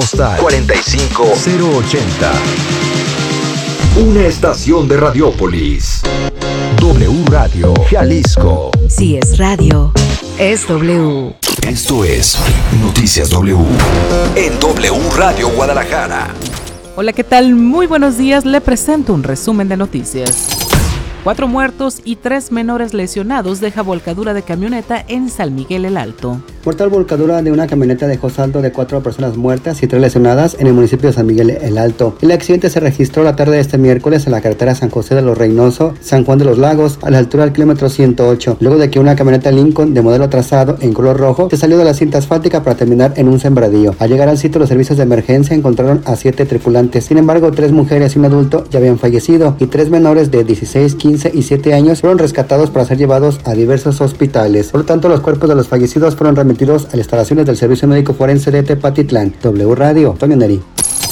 Postal 45080. Una estación de Radiópolis. W Radio Jalisco. Si es radio, es W. Esto es Noticias W. En W Radio Guadalajara. Hola, ¿qué tal? Muy buenos días. Le presento un resumen de noticias. 4 muertos y 3 menores lesionados deja volcadura de camioneta en San Miguel el Alto. Mortal volcadura de una camioneta dejó saldo de 4 personas muertas y 3 lesionadas en el municipio de San Miguel el Alto. El accidente se registró la tarde de este miércoles en la carretera San José de los Reynoso, San Juan de los Lagos, a la altura del kilómetro 108, luego de que una camioneta Lincoln de modelo trazado en color rojo se salió de la cinta asfáltica para terminar en un sembradío. Al llegar al sitio, los servicios de emergencia encontraron a 7 tripulantes. Sin embargo, 3 mujeres y un adulto ya habían fallecido y 3 menores de 16, 15 y 7 años fueron rescatados para ser llevados a diversos hospitales. Por lo tanto, los cuerpos de los fallecidos fueron remitidos a las instalaciones del Servicio Médico Forense de Tepatitlán. W Radio, Toño Neri.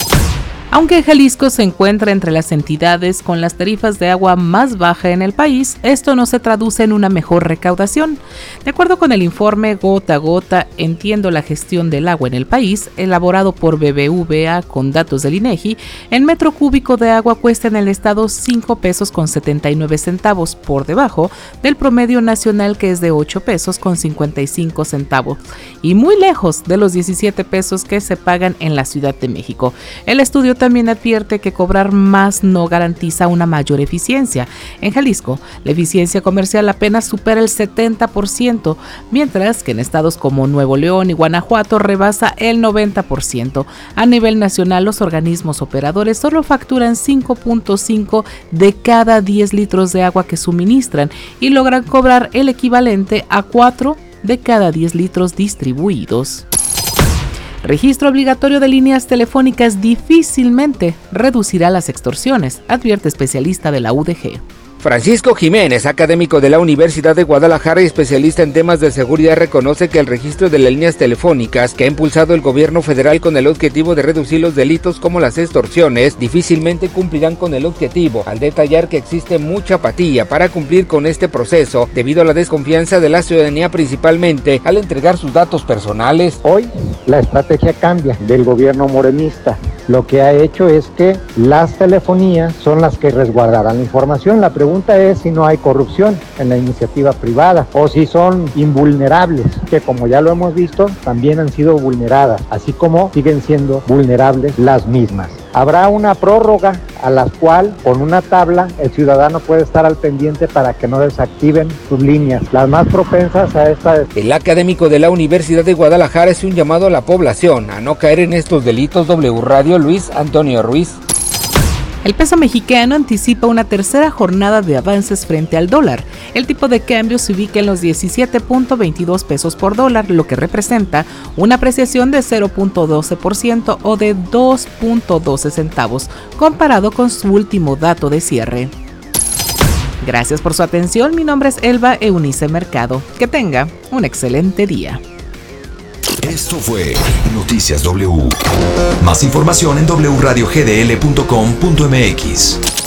Aunque Jalisco se encuentra entre las entidades con las tarifas de agua más baja en el país, esto no se traduce en una mejor recaudación. De acuerdo con el informe Gota a Gota, Entiendo la gestión del agua en el país, elaborado por BBVA con datos del INEGI, el metro cúbico de agua cuesta en el estado 5 pesos con 79 centavos, por debajo del promedio nacional, que es de 8 pesos con 55 centavos, y muy lejos de los 17 pesos que se pagan en la Ciudad de México. El estudio también advierte que cobrar más no garantiza una mayor eficiencia. En Jalisco, la eficiencia comercial apenas supera el 70%, mientras que en estados como Nuevo León y Guanajuato rebasa el 90%. A nivel nacional, los organismos operadores solo facturan 5.5 de cada 10 litros de agua que suministran y logran cobrar el equivalente a 4 de cada 10 litros distribuidos. Registro obligatorio de líneas telefónicas difícilmente reducirá las extorsiones, advierte especialista de la UDG. Francisco Jiménez, académico de la Universidad de Guadalajara y especialista en temas de seguridad, reconoce que el registro de las líneas telefónicas que ha impulsado el gobierno federal con el objetivo de reducir los delitos como las extorsiones difícilmente cumplirán con el objetivo, al detallar que existe mucha apatía para cumplir con este proceso debido a la desconfianza de la ciudadanía, principalmente al entregar sus datos personales. Hoy la estrategia cambia del gobierno morenista. Lo que ha hecho es que las telefonías son las que resguardarán la información. La pregunta es si no hay corrupción en la iniciativa privada o si son invulnerables, que como ya lo hemos visto, también han sido vulneradas, así como siguen siendo vulnerables las mismas. Habrá una prórroga a la cual, con una tabla, el ciudadano puede estar al pendiente para que no desactiven sus líneas, las más propensas a esta. El académico de la Universidad de Guadalajara hace un llamado a la población a no caer en estos delitos. W Radio, Luis Antonio Ruiz. El peso mexicano anticipa una tercera jornada de avances frente al dólar. El tipo de cambio se ubica en los 17.22 pesos por dólar, lo que representa una apreciación de 0.12% o de 2.12 centavos, comparado con su último dato de cierre. Gracias por su atención. Mi nombre es Elba Eunice Mercado. Que tenga un excelente día. Esto fue Noticias W. Más información en wradiogdl.com.mx.